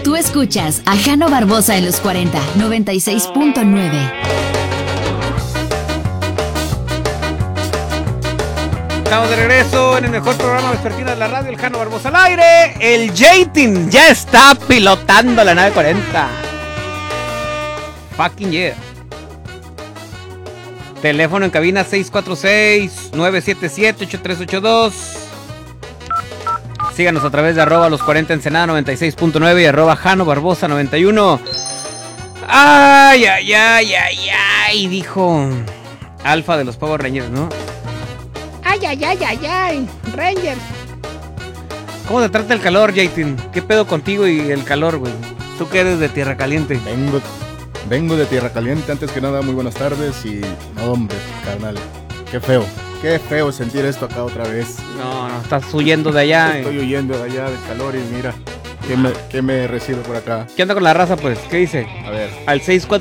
Tú escuchas a Jano Barbosa en los 40, 96.9. Estamos de regreso en el mejor programa vespertino de la radio, el Jano Barbosa al aire. El J-Team ya está pilotando la nave 40. Fucking yeah. Teléfono en cabina 646-977-8382. Síganos a través de @los40 Ensenada 96.9 y @Jano Barbosa 91. Ay, dijo Alfa de los Power Rangers, ¿no? Ay, Rangers. ¿Cómo te trata el calor, Jaytin? ¿Qué pedo contigo y el calor, güey? Tú que eres de Tierra Caliente. Vengo de Tierra Caliente, antes que nada, muy buenas tardes y... No, hombre, carnal, qué feo sentir esto acá otra vez. No, estás huyendo de allá. Estoy huyendo de allá del calor y mira, ¿qué me recibe por acá? ¿Qué onda con la raza, pues? ¿Qué dice? A ver. Al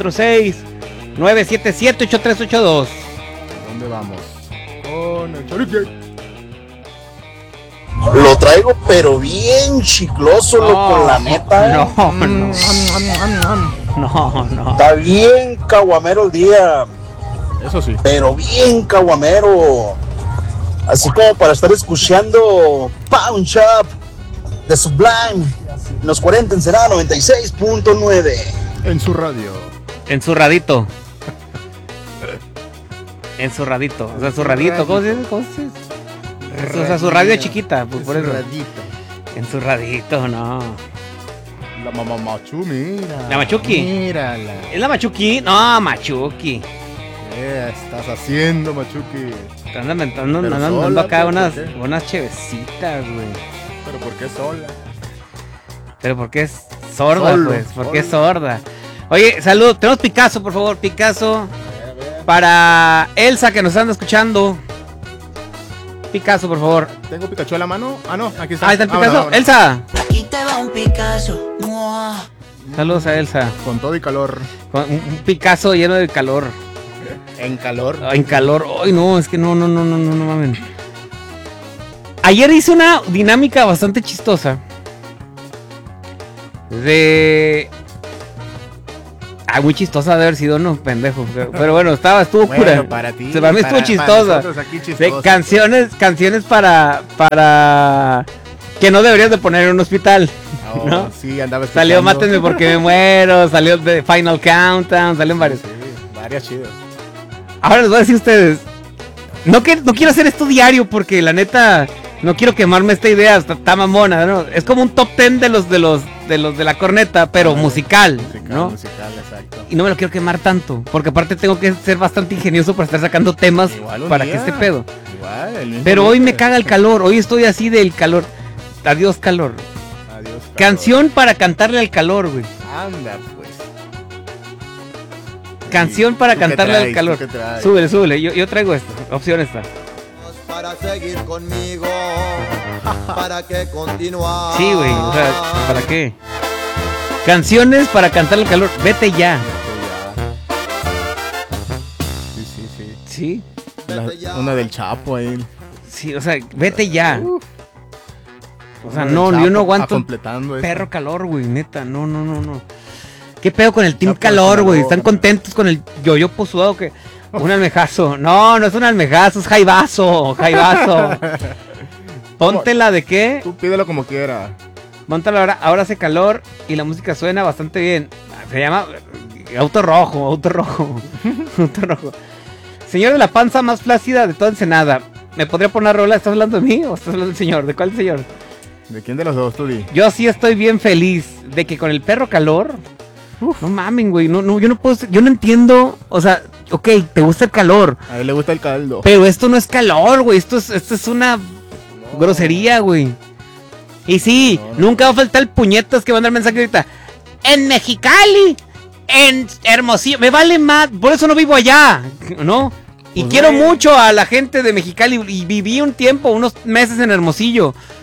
646-977-8382. ¿Dónde vamos? Con el Chorique. Lo traigo pero bien chicloso, loco, la neta. No. Está bien caguamero el día. Eso sí. Pero bien caguamero. Así como para estar escuchando Punch Up de Sublime. Los 40 Ensenada 96.9. En su radio. Ensurradito. Ensurradito. O sea, zurradito. ¿Cómo se dice? O sea, su radio chiquita. Pues por eso. Ensurradito, no. La mamá Machu, mira. ¿La Machuki? Mírala. ¿Es la Machuki? No, Machuki. ¿Qué estás haciendo, Machuki? Te andan dando acá unas chevecitas, güey. ¿Pero por qué sola? Pero porque es sorda, pues. Porque es sorda. Oye, saludos. Tenemos Picasso, por favor. Picasso. A ver. Para Elsa, que nos anda escuchando. Picasso, por favor. ¿Tengo Pikachu a la mano? Ah, no, aquí está. Ahí está el Picasso. Vámonos. Elsa. Aquí te va un Picasso. Saludos a Elsa. Con todo y calor. Con un Picasso lleno de calor. En calor. En calor. Ay, no, es que no mamen. Ayer hice una dinámica bastante chistosa. Muy chistosa de haber sido, no, pendejo. Pero bueno, estuvo Bueno, cura. para ti. Para mí estuvo chistosa. Aquí De canciones para que no deberías de poner en un hospital. Oh, ¿no? Sí, andaba escuchando. Salió Mátenme porque me muero, salió de Final Countdown, salieron varios. Sí, varias chidas. Ahora les voy a decir a ustedes, no quiero hacer esto diario porque la neta no quiero quemarme esta idea, está mamona, ¿no? Es como un top 10 de los de la corneta, pero musical, ¿no? Musical, exacto. Y no me lo quiero quemar tanto, porque aparte tengo que ser bastante ingenioso para estar sacando temas para que este pedo. Igual, pero hoy me caga el calor, hoy estoy así del calor. Adiós calor. Adiós, calor. Canción para cantarle al calor, güey. Anda, pues. Canción para cantarle al calor. Súbele, yo traigo esta, opción esta. Para seguir conmigo, para que continuar. Sí, güey, o sea, ¿para qué? Canciones para cantarle al calor, vete ya. Sí. ¿Sí? Una del Chapo ahí. Sí, o sea, vete ya. O sea, no, yo no aguanto perro calor, güey, neta, no. ¿Qué pedo con el team calor, güey? ¿Están contentos con el yoyopo sudado que...? Un almejazo. No es un almejazo, es jaibazo. Póntela de qué. Tú pídelo como quiera. Póntela ahora hace calor y la música suena bastante bien. Se llama Auto Rojo. Señor de la panza más flácida de toda Ensenada. ¿Me podría poner rola? ¿Estás hablando de mí o estás hablando del señor? ¿De cuál señor? ¿De quién de los dos tú di? Yo sí estoy bien feliz de que con el perro calor... No mamen, güey, no, yo no puedo, yo no entiendo, o sea, ok, te gusta el calor. A él le gusta el caldo. Pero esto no es calor, güey, esto es una grosería, güey. Y sí, nunca va a faltar el puñetas que va a mandar mensaje ahorita. En Mexicali, en Hermosillo, me vale más, por eso no vivo allá, ¿no? Y pues quiero mucho a la gente de Mexicali y viví un tiempo, unos meses en Hermosillo.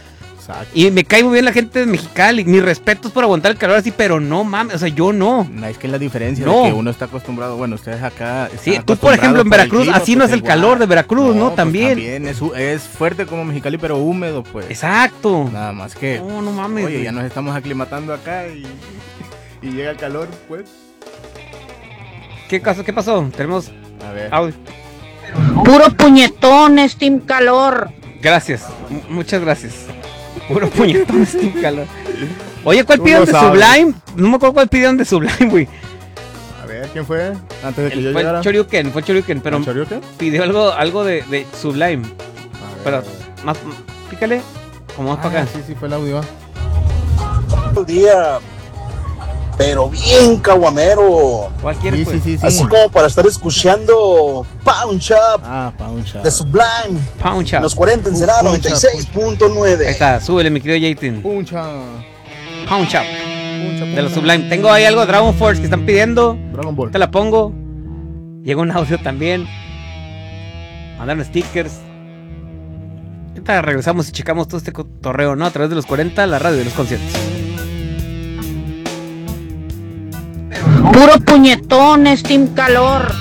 Exacto. Y me cae muy bien la gente de Mexicali. Mis respetos por aguantar el calor así, pero no mames, o sea, yo no. No, es que la diferencia No. de que uno está acostumbrado, bueno, ustedes acá Sí, tú por ejemplo en Veracruz, así no es el calor de Veracruz, ¿no? Pues también. es fuerte como Mexicali, pero húmedo, pues. Exacto. Nada más que, No mames. oye, güey. ya nos estamos aclimatando acá y llega el calor, pues. ¿Qué pasó? Tenemos A ver. audio. Puro puñetón, Steam Calor. Gracias, muchas gracias. Puro puñetón, Steam Calor. Oye, ¿cuál Tú pidieron lo de sabes. Sublime? No me acuerdo cuál pidieron de Sublime, güey. A ver, ¿quién fue? Antes de que yo Fue llegara. el Choryuken, pero ¿El Choryuken? pidió algo de Sublime. A Pero ver. más, pícale, como más para acá. Sí, fue el audio. El día, pero bien caguamero. ¿Cuál quieres, pues? Sí. Así como para estar escuchando Punch Up Pound Shop. de Sublime. Punch En Up. los 40 en Senado Punch Up, 96.9. Ahí está, súbele, mi querido Jaytin. Punch Up. Punch Up. De los Sublime. Tengo ahí algo de Dragon Force que están pidiendo. Dragon Ball. Te la pongo. Llega un audio también. Mandaron stickers. Ahorita regresamos y checamos todo este cotorreo, ¿no? A través de los 40, la radio de los conciertos. Puro puñetón, Steam Calor.